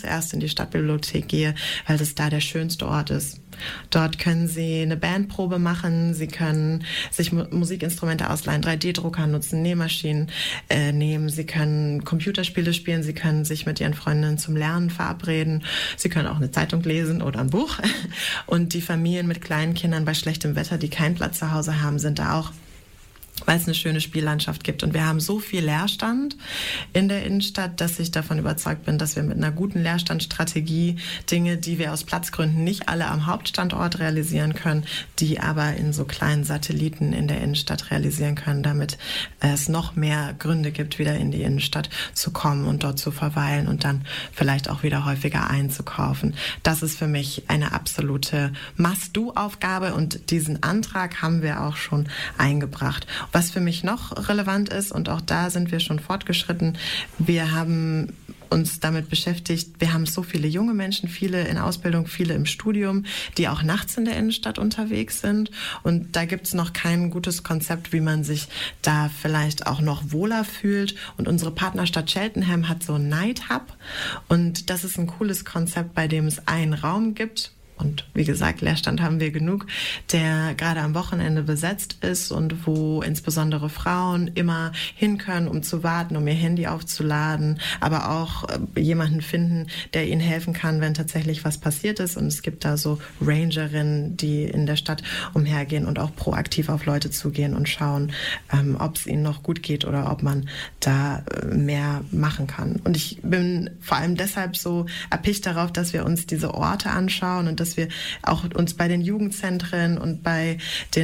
zuerst in die Stadtbibliothek gehe, weil das da der schönste Ort ist. Dort können Sie eine Bandprobe machen, Sie können sich Musikinstrumente ausleihen, 3D-Drucker nutzen, Nähmaschinen nehmen, Sie können Computerspiele spielen, Sie können sich mit Ihren Freundinnen zum Lernen verabreden, Sie können auch eine Zeitung lesen oder ein Buch. Und die Familien mit kleinen Kindern bei schlechtem Wetter, die keinen Platz zu Hause haben, sind da auch, weil es eine schöne Spiellandschaft gibt. Und wir haben so viel Leerstand in der Innenstadt, dass ich davon überzeugt bin, dass wir mit einer guten Leerstandstrategie Dinge, die wir aus Platzgründen nicht alle am Hauptstandort realisieren können, die aber in so kleinen Satelliten in der Innenstadt realisieren können, damit es noch mehr Gründe gibt, wieder in die Innenstadt zu kommen und dort zu verweilen und dann vielleicht auch wieder häufiger einzukaufen. Das ist für mich eine absolute Must-Do-Aufgabe und diesen Antrag haben wir auch schon eingebracht. Was für mich noch relevant ist, und auch da sind wir schon fortgeschritten, wir haben uns damit beschäftigt, wir haben so viele junge Menschen, viele in Ausbildung, viele im Studium, die auch nachts in der Innenstadt unterwegs sind. Und da gibt es noch kein gutes Konzept, wie man sich da vielleicht auch noch wohler fühlt. Und unsere Partnerstadt Cheltenham hat so ein Night Hub. Und das ist ein cooles Konzept, bei dem es einen Raum gibt. Und wie gesagt, Leerstand haben wir genug, der gerade am Wochenende besetzt ist und wo insbesondere Frauen immer hin können, um zu warten, um ihr Handy aufzuladen, aber auch jemanden finden, der ihnen helfen kann, wenn tatsächlich was passiert ist. Und es gibt da so Rangerinnen, die in der Stadt umhergehen und auch proaktiv auf Leute zugehen und schauen, ob es ihnen noch gut geht oder ob man da mehr machen kann. Und ich bin vor allem deshalb so erpicht darauf, dass wir uns diese Orte anschauen und dass wir auch uns bei den Jugendzentren und bei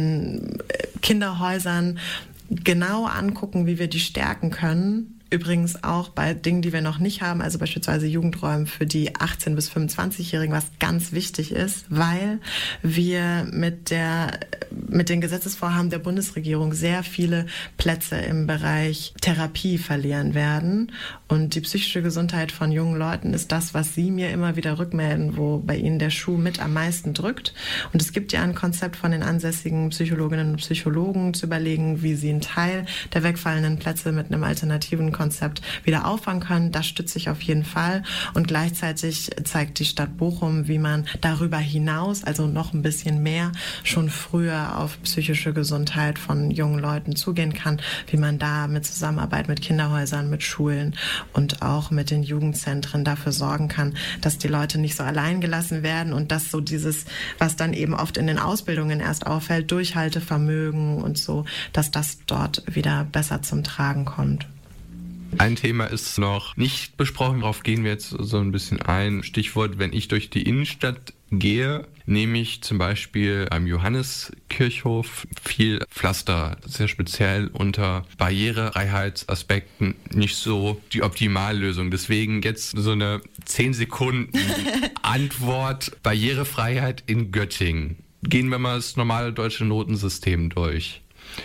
den Kinderhäusern genau angucken, wie wir die stärken können. Übrigens auch bei Dingen, die wir noch nicht haben, also beispielsweise Jugendräume für die 18- bis 25-Jährigen, was ganz wichtig ist, weil wir mit den Gesetzesvorhaben der Bundesregierung sehr viele Plätze im Bereich Therapie verlieren werden. Und die psychische Gesundheit von jungen Leuten ist das, was sie mir immer wieder rückmelden, wo bei ihnen der Schuh mit am meisten drückt. Und es gibt ja ein Konzept von den ansässigen Psychologinnen und Psychologen, zu überlegen, wie sie einen Teil der wegfallenden Plätze mit einem alternativen Konzept wieder auffangen können. Das stütze ich auf jeden Fall. Und gleichzeitig zeigt die Stadt Bochum, wie man darüber hinaus, also noch ein bisschen mehr, schon früher auf psychische Gesundheit von jungen Leuten zugehen kann, wie man da mit Zusammenarbeit mit Kinderhäusern, mit Schulen und auch mit den Jugendzentren dafür sorgen kann, dass die Leute nicht so allein gelassen werden und dass so dieses, was dann eben oft in den Ausbildungen erst auffällt, Durchhaltevermögen und so, dass das dort wieder besser zum Tragen kommt. Ein Thema ist noch nicht besprochen, darauf gehen wir jetzt so ein bisschen ein. Stichwort, wenn ich durch die Innenstadt gehe, nehme ich zum Beispiel am Johanneskirchhof viel Pflaster, sehr speziell unter Barrierefreiheitsaspekten nicht so die Optimallösung. Deswegen jetzt so eine 10 Sekunden Antwort: Barrierefreiheit in Göttingen. Gehen wir mal das normale deutsche Notensystem durch.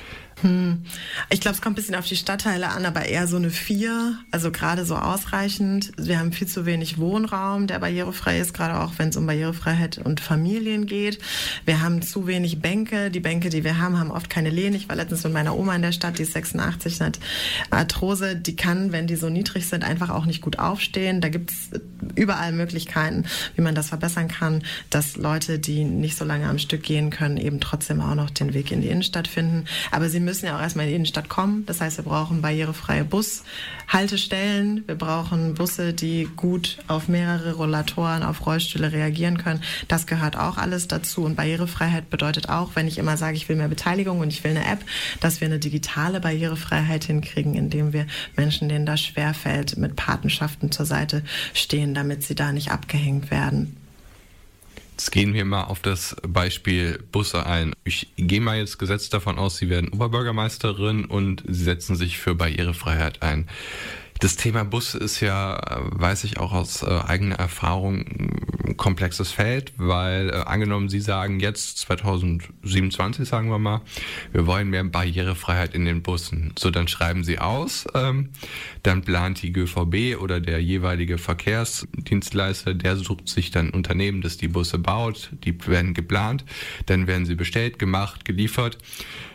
Ich glaube, es kommt ein bisschen auf die Stadtteile an, aber eher so eine 4, also gerade so ausreichend. Wir haben viel zu wenig Wohnraum, der barrierefrei ist, gerade auch wenn es um Barrierefreiheit und Familien geht. Wir haben zu wenig Bänke. Die Bänke, die wir haben oft keine Lehne. Ich war letztens mit meiner Oma in der Stadt, die ist 86, hat Arthrose. Die kann, wenn die so niedrig sind, einfach auch nicht gut aufstehen. Da gibt es überall Möglichkeiten, wie man das verbessern kann, dass Leute, die nicht so lange am Stück gehen können, eben trotzdem auch noch den Weg in die Innenstadt finden. Aber sie müssen ja auch erstmal in die Innenstadt kommen. Das heißt, wir brauchen barrierefreie Bushaltestellen. Wir brauchen Busse, die gut auf mehrere Rollatoren, auf Rollstühle reagieren können. Das gehört auch alles dazu. Und Barrierefreiheit bedeutet auch, wenn ich immer sage, ich will mehr Beteiligung und ich will eine App, dass wir eine digitale Barrierefreiheit hinkriegen, indem wir Menschen, denen das schwerfällt, mit Patenschaften zur Seite stehen, damit sie da nicht abgehängt werden. Jetzt gehen wir mal auf das Beispiel Busse ein. Ich gehe mal jetzt gesetzt davon aus, Sie werden Oberbürgermeisterin und Sie setzen sich für Barrierefreiheit ein. Das Thema Busse ist ja, weiß ich auch aus eigener Erfahrung, ein komplexes Feld, weil angenommen Sie sagen jetzt 2027, sagen wir mal, wir wollen mehr Barrierefreiheit in den Bussen. So, dann schreiben Sie aus, dann plant die GVB oder der jeweilige Verkehrsdienstleister, der sucht sich dann ein Unternehmen, das die Busse baut, die werden geplant, dann werden sie bestellt, gemacht, geliefert.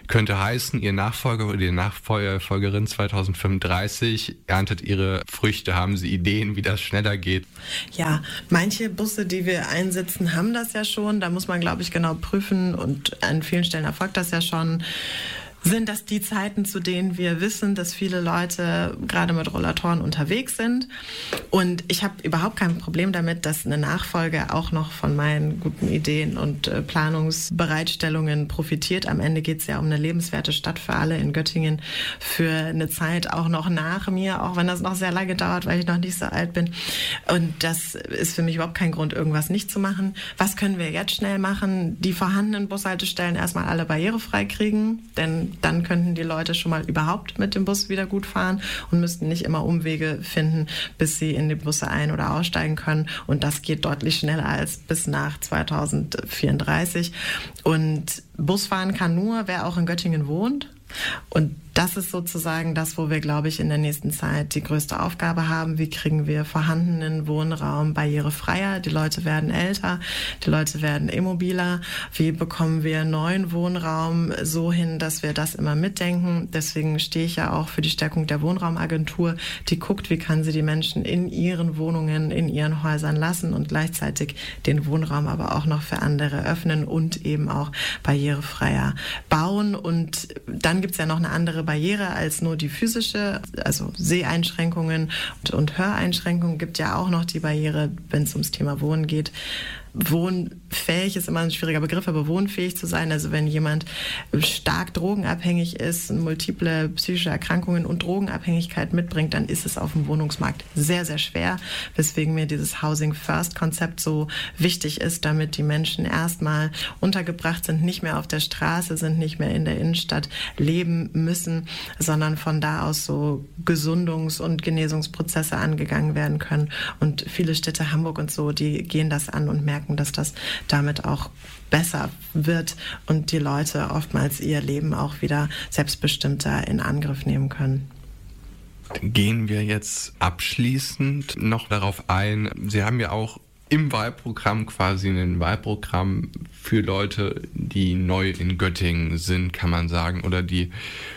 Könnte heißen, Ihr Nachfolger oder die Nachfolgerin 2035 erntet ihre Früchte. Haben Sie Ideen, wie das schneller geht? Ja, manche Busse, die wir einsetzen, haben das ja schon. Da muss man, glaube ich, genau prüfen und an vielen Stellen erfolgt das ja schon. Sind das die Zeiten, zu denen wir wissen, dass viele Leute gerade mit Rollatoren unterwegs sind? Und ich habe überhaupt kein Problem damit, dass eine Nachfolge auch noch von meinen guten Ideen und Planungsbereitstellungen profitiert. Am Ende geht es ja um eine lebenswerte Stadt für alle in Göttingen für eine Zeit auch noch nach mir, auch wenn das noch sehr lange dauert, weil ich noch nicht so alt bin. Und das ist für mich überhaupt kein Grund, irgendwas nicht zu machen. Was können wir jetzt schnell machen? Die vorhandenen Bushaltestellen erstmal alle barrierefrei kriegen, denn dann könnten die Leute schon mal überhaupt mit dem Bus wieder gut fahren und müssten nicht immer Umwege finden, bis sie in die Busse ein- oder aussteigen können. Und das geht deutlich schneller als bis nach 2034. Und Busfahren kann nur, wer auch in Göttingen wohnt. Und das ist sozusagen das, wo wir, glaube ich, in der nächsten Zeit die größte Aufgabe haben. Wie kriegen wir vorhandenen Wohnraum barrierefreier? Die Leute werden älter, die Leute werden immobiler. Wie bekommen wir neuen Wohnraum so hin, dass wir das immer mitdenken? Deswegen stehe ich ja auch für die Stärkung der Wohnraumagentur, die guckt, wie kann sie die Menschen in ihren Wohnungen, in ihren Häusern lassen und gleichzeitig den Wohnraum aber auch noch für andere öffnen und eben auch barrierefreier bauen. Und dann gibt es ja noch eine andere Barriere als nur die physische, also Seheinschränkungen und Höreinschränkungen, gibt ja auch noch die Barriere, wenn es ums Thema Wohnen geht. Wohnfähig ist immer ein schwieriger Begriff, aber wohnfähig zu sein, also wenn jemand stark drogenabhängig ist, multiple psychische Erkrankungen und Drogenabhängigkeit mitbringt, dann ist es auf dem Wohnungsmarkt sehr, sehr schwer, weswegen mir dieses Housing First Konzept so wichtig ist, damit die Menschen erstmal untergebracht sind, nicht mehr auf der Straße sind, nicht mehr in der Innenstadt leben müssen, sondern von da aus so Gesundungs- und Genesungsprozesse angegangen werden können. Und viele Städte, Hamburg und so, die gehen das an und merken, dass das damit auch besser wird und die Leute oftmals ihr Leben auch wieder selbstbestimmter in Angriff nehmen können. Gehen wir jetzt abschließend noch darauf ein. Sie haben ja auch im Wahlprogramm quasi ein Wahlprogramm für Leute, die neu in Göttingen sind, kann man sagen, oder die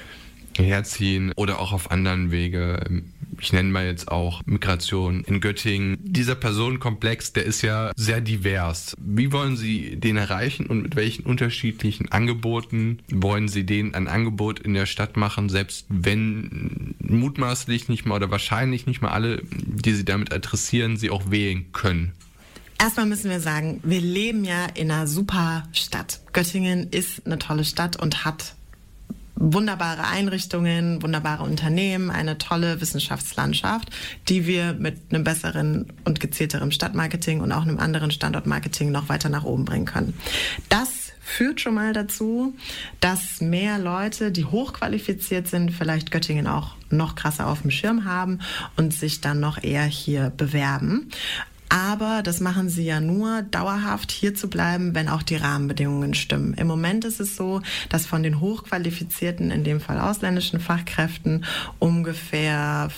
herziehen oder auch auf anderen Wege. Ich nenne mal jetzt auch Migration in Göttingen. Dieser Personenkomplex, der ist ja sehr divers. Wie wollen Sie den erreichen und mit welchen unterschiedlichen Angeboten wollen Sie den ein Angebot in der Stadt machen, selbst wenn mutmaßlich nicht mal oder wahrscheinlich nicht mal alle, die Sie damit adressieren, Sie auch wählen können? Erstmal müssen wir sagen, wir leben ja in einer super Stadt. Göttingen ist eine tolle Stadt und hat wunderbare Einrichtungen, wunderbare Unternehmen, eine tolle Wissenschaftslandschaft, die wir mit einem besseren und gezielteren Stadtmarketing und auch einem anderen Standortmarketing noch weiter nach oben bringen können. Das führt schon mal dazu, dass mehr Leute, die hochqualifiziert sind, vielleicht Göttingen auch noch krasser auf dem Schirm haben und sich dann noch eher hier bewerben. Aber das machen sie ja nur dauerhaft hier zu bleiben, wenn auch die Rahmenbedingungen stimmen. Im Moment ist es so, dass von den hochqualifizierten, in dem Fall ausländischen Fachkräften, ungefähr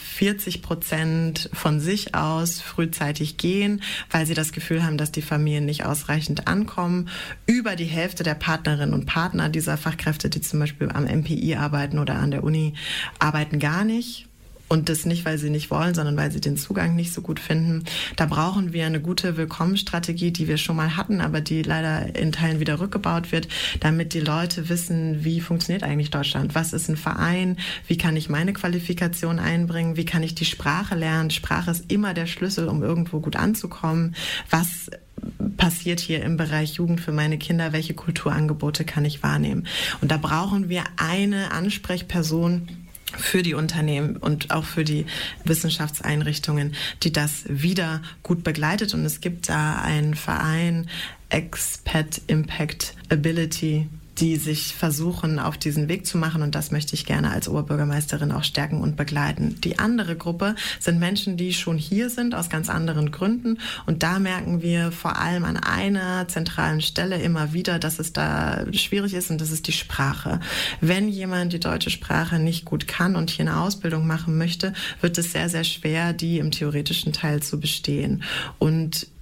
40% von sich aus frühzeitig gehen, weil sie das Gefühl haben, dass die Familien nicht ausreichend ankommen. Über die Hälfte der Partnerinnen und Partner dieser Fachkräfte, die zum Beispiel am MPI arbeiten oder an der Uni, arbeiten gar nicht. Und das nicht, weil sie nicht wollen, sondern weil sie den Zugang nicht so gut finden. Da brauchen wir eine gute Willkommensstrategie, die wir schon mal hatten, aber die leider in Teilen wieder rückgebaut wird, damit die Leute wissen, wie funktioniert eigentlich Deutschland? Was ist ein Verein? Wie kann ich meine Qualifikation einbringen? Wie kann ich die Sprache lernen? Sprache ist immer der Schlüssel, um irgendwo gut anzukommen. Was passiert hier im Bereich Jugend für meine Kinder? Welche Kulturangebote kann ich wahrnehmen? Und da brauchen wir eine Ansprechperson für die Unternehmen und auch für die Wissenschaftseinrichtungen, die das wieder gut begleitet. Und es gibt da einen Verein, Expat Impact Ability, die sich versuchen, auf diesen Weg zu machen. Und das möchte ich gerne als Oberbürgermeisterin auch stärken und begleiten. Die andere Gruppe sind Menschen, die schon hier sind, aus ganz anderen Gründen. Und da merken wir vor allem an einer zentralen Stelle immer wieder, dass es da schwierig ist, und das ist die Sprache. Wenn jemand die deutsche Sprache nicht gut kann und hier eine Ausbildung machen möchte, wird es sehr, sehr schwer, die im theoretischen Teil zu bestehen. Und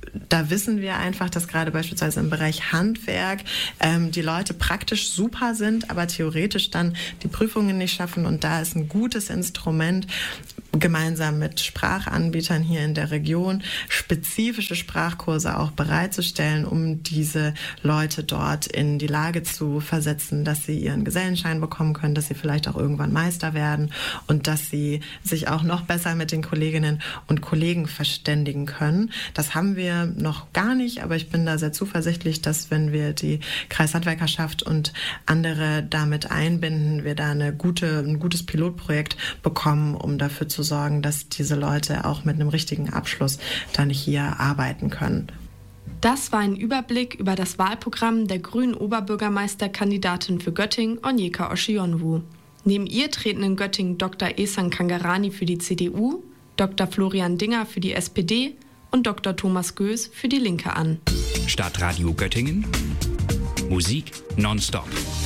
da wissen wir einfach, dass gerade beispielsweise im Bereich Handwerk die Leute praktisch super sind, aber theoretisch dann die Prüfungen nicht schaffen. Und da ist ein gutes Instrument, gemeinsam mit Sprachanbietern hier in der Region spezifische Sprachkurse auch bereitzustellen, um diese Leute dort in die Lage zu versetzen, dass sie ihren Gesellenschein bekommen können, dass sie vielleicht auch irgendwann Meister werden und dass sie sich auch noch besser mit den Kolleginnen und Kollegen verständigen können. Das haben wir noch gar nicht, aber ich bin da sehr zuversichtlich, dass wenn wir die Kreishandwerkerschaft und andere damit einbinden, wir da ein gutes Pilotprojekt bekommen, um dafür zu sorgen, dass diese Leute auch mit einem richtigen Abschluss dann hier arbeiten können. Das war ein Überblick über das Wahlprogramm der grünen Oberbürgermeisterkandidatin für Göttingen, Onyeka Oshionwu. Neben ihr treten in Göttingen Dr. Ehsan Kangarani für die CDU, Dr. Florian Dinger für die SPD und Dr. Thomas Göß für die Linke an. Stadtradio Göttingen. Musik nonstop.